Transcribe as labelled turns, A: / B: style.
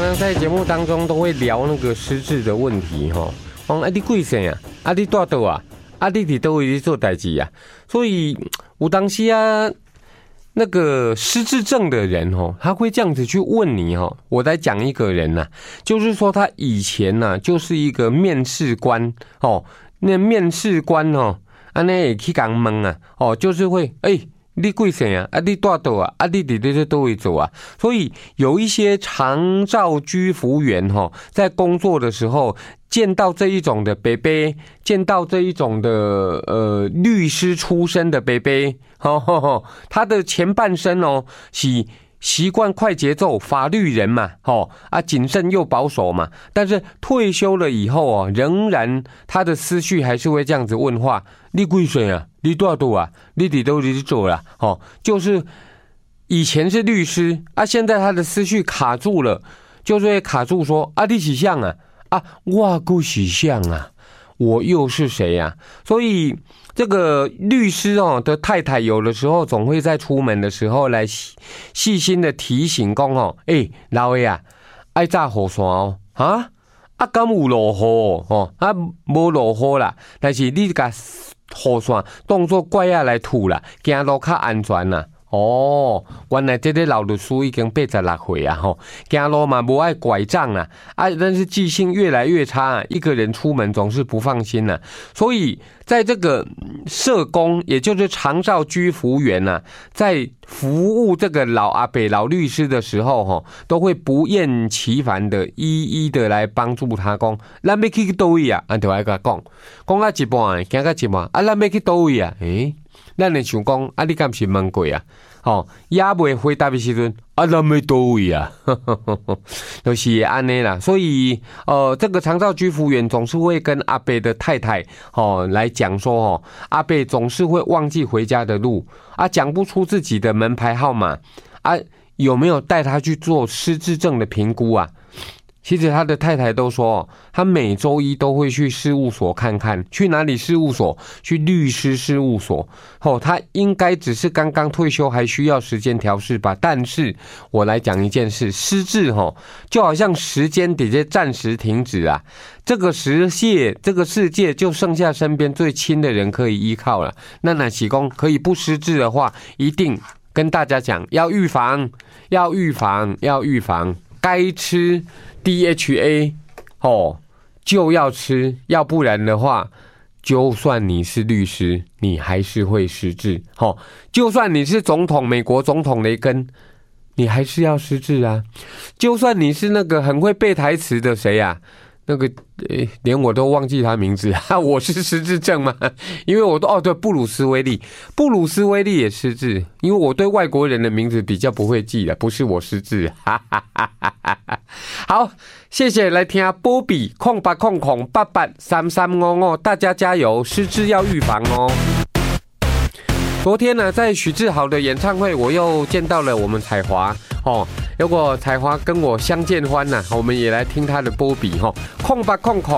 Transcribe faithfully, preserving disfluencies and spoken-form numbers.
A: 常在节目当中都会聊那个失智的问题哈。讲啊，你几岁啊？啊，你住倒啊？啊，你伫倒位咧做代志啊？所以有当时啊，那个失智症的人哦，他会这样子去问你哦。我来讲一个人呐、啊，就是说他以前呐、啊，就是一个面试官哦，那面试官哦，安尼会去讲问啊，哦，就是会哎。欸你几岁啊？啊，你住倒啊？啊，你伫咧倒位做啊？所以有一些长照居服员哈，在工作的时候见到这一种的伯伯，见到这一种的呃律师出身的伯伯，吼吼吼，他的前半生哦是习惯快节奏，法律人嘛，吼啊，谨慎又保守嘛。但是退休了以后哦，仍然他的思绪还是会这样子问话：你几岁啊？你多少啊？你伫都你做啦？哦，就是以前是律师啊，现在他的思绪卡住了，就是会卡住说：啊，你是谁啊？啊，我不是谁啊？我又是谁啊？所以这个律师哦的太太，有的时候总会在出门的时候来细心的提醒讲哦，哎、欸，老爷啊，爱炸雨伞哦，啊啊，敢有落雨哦？啊，无落雨啦，但是你甲雨伞当作拐仔来吐啦，行路较安全啦。哦，原来这个老律师已经八十六岁啊，吼，行路嘛无爱拐杖啊，啊，但是记性越来越差、啊，一个人出门总是不放心呐、啊。所以在这个社工，也就是长照居服员呐、啊，在服务这个老阿伯、老律师的时候，吼，都会不厌其烦的一一的来帮助他讲，咱要去倒位啊，按就爱甲讲，讲到一半，行到一半，啊，咱要去倒位啊，诶。咱会想讲，啊，你敢是问过啊？哦，也未回答的时阵，啊，咱要倒位啊？就是安尼啦。所以，呃，这个长照居服员总是会跟阿伯的太太哦来讲说，哦，阿伯总是会忘记回家的路，啊，讲不出自己的门牌号码，啊，有没有带他去做失智症的评估啊？其实他的太太都说，他每周一都会去事务所看看。去哪里事务所？去律师事务所。哦，他应该只是刚刚退休，还需要时间调试吧。但是我来讲一件事，失智哦，就好像时间得在暂时停止啊。这个世界，这个世界就剩下身边最亲的人可以依靠了。那乃喜公可以不失智的话，一定跟大家讲，要预防，要预防，要预防，该吃D H A 哦，就要吃，要不然的话，就算你是律师，你还是会失智。哦，就算你是总统，美国总统雷根，你还是要失智啊。就算你是那个很会背台词的谁呀、啊？那个诶，连我都忘记他名字啊！我是失智症吗？因为我都哦对，布鲁斯威利，布鲁斯威利也失智，因为我对外国人的名字比较不会记的，不是我失智。哈哈哈哈哈！好，谢谢来听波比空八空空八八三三五五，大家加油，失智要预防哦。昨天呢，在许志豪的演唱会，我又见到了我们彩华哦。如果彩华跟我相见欢呐、啊，我们也来听他的波比哈，空吧空空